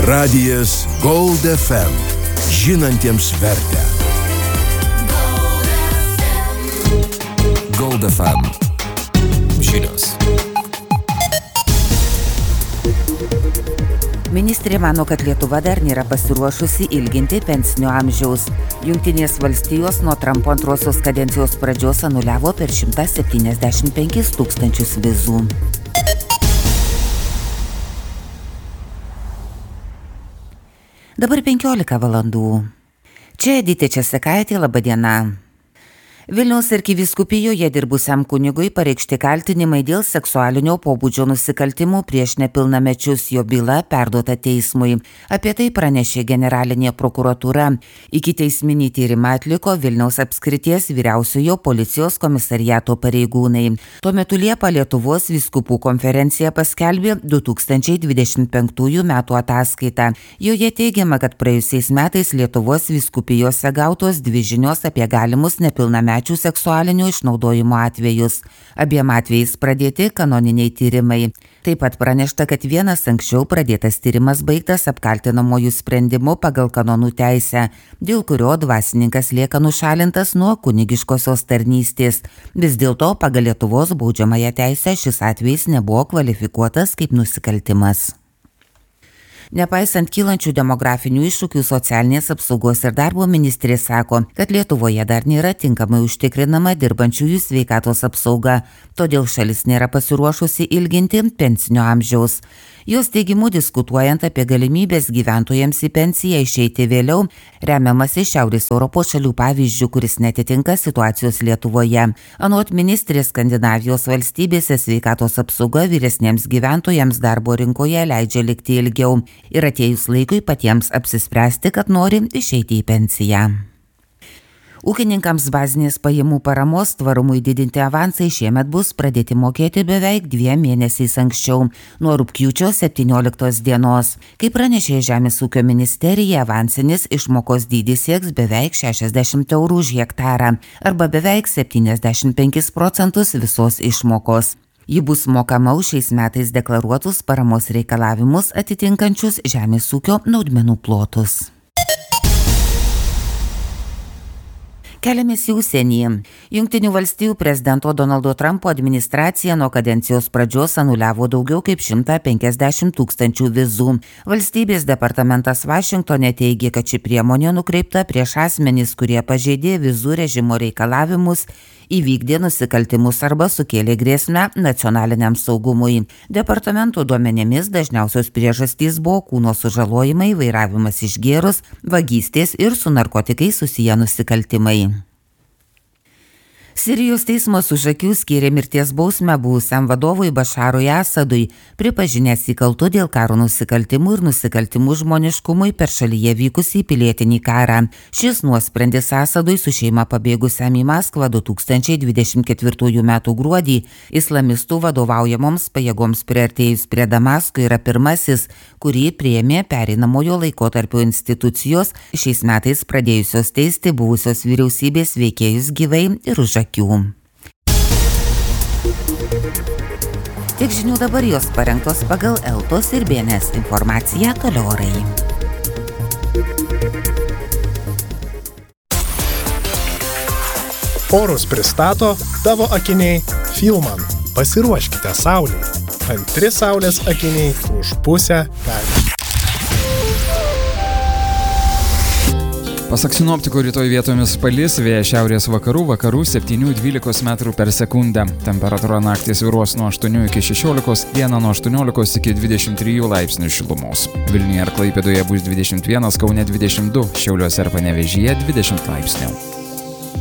Radijas Gold FM. Žinantiems vertę. Gold FM. Žinios. Ministrė mano, kad Lietuva dar nėra pasiruošusi ilginti pensinio amžiaus. Jungtinės valstijos nuo Trumpo antrosios kadencijos pradžios anuliavo per 175 tūkstančius vizų. Dabar 15 valandų. Čia Edita Česakaitė, laba diena. Vilniaus arkivyskupijoje dirbusiam kunigui pareikšti kaltinimai dėl seksualinio pobūdžio nusikaltimų prieš nepilnamečius, jo byla perduota teismui. Apie tai pranešė generalinė prokuratūra. Ikiteisminį tyrimą atliko Vilniaus apskrities vyriausiojo policijos komisariato pareigūnai. Tuo metu Liepą Lietuvos vyskupų konferencija paskelbė 2025 metų ataskaitą. Joje teigiama, kad praėjusiais metais Lietuvos vyskupijose gautos 2 žinios apie galimus nepilnamečius seksualinio išnaudojimo atvejus. Abiem atvejais pradėti kanoniniai tyrimai. Taip pat pranešta, kad vienas anksčiau pradėtas tyrimas baigtas apkaltinamojų sprendimu pagal kanonų teisę, dėl kurio dvasininkas lieka nušalintas nuo kunigiškosios tarnystės. Vis dėlto pagal Lietuvos baudžiamąją teisę šis atvejis nebuvo kvalifikuotas kaip nusikaltimas. Nepaisant kylančių demografinių iššūkių, socialinės apsaugos ir darbo ministrė sako, kad Lietuvoje dar nėra tinkamai užtikrinama dirbančiųjų sveikatos apsauga, todėl šalis nėra pasiruošusi ilginti pensinio amžiaus. Jos teigimu, diskutuojant apie galimybės gyventojams į pensiją išeiti vėliau, remiamasi Šiaurės Europos šalių pavyzdžių, kuris netitinka situacijos Lietuvoje. Anot ministrės, Skandinavijos valstybėse sveikatos apsauga vyresniems gyventojams darbo rinkoje leidžia likti ilgiau ir atėjus laikui patiems apsispręsti, kad nori išeiti į pensiją. Ūkininkams bazinės pajamų paramos tvarumui didinti avansai šiemet bus pradėti mokėti beveik 2 mėnesiais anksčiau, nuo rugpjūčio 17 dienos. Kaip pranešė Žemės ūkio ministerija, avansinis išmokos dydis sieks beveik 60 eurų už hektarą arba beveik 75% visos išmokos. Ji bus mokama už šiais metais deklaruotus paramos reikalavimus atitinkančius žemės ūkio naudmenų plotus. Keliamės į užsienį. Jungtinių valstijų prezidento Donaldo Trumpo administracija nuo kadencijos pradžios anuliavo daugiau kaip 150 tūkstančių vizų. Valstybės departamentas Vašingtone teigė, kad ši priemonė nukreipta prieš asmenis, kurie pažeidė vizų režimo reikalavimus, įvykdė nusikaltimus arba sukėlė grėsmę nacionaliniam saugumui. Departamento duomenimis dažniausios priežastys buvo kūno sužalojimai, vairavimas išgėrus, vagystės ir su narkotikais susiję nusikaltimai. Sirijos teismas už akių skyrė mirties bausmę buvusiam vadovui Bašarui Asadui, pripažinęs jį kaltu dėl karo nusikaltimų ir nusikaltimų žmoniškumui per šalyje vykusį pilietinį karą. Šis nuosprendis Asadui su šeima pabėgusiam į Maskvą 2024 m. gruodį islamistų vadovaujamoms pajėgoms priartėjus prie Damasko yra pirmasis, kurį priėmė pereinamojo laikotarpio institucijos šiais metais pradėjusios teisti buvusios vyriausybės veikėjus gyvai ir už akių. Tiek žinių dabar, jos parengtos pagal Eltos ir BNS informaciją, toliau orai. Orus pristato tavo akiniai Filman. Pasiruoškite saulei. Antri saulės akiniai už pusę kainų. Pasak sinoptikų, rytoj vietomis palis, vėjas šiaurės vakarų 7–12 metrų per sekundę. Temperatūra naktį svyruos nuo 8 iki 16, dieną nuo 18 iki 23 laipsnių šilumos. Vilniuje ir Klaipėdoje bus 21, Kaune 22, Šiauliuose ir Panevėžyje 20 laipsnių.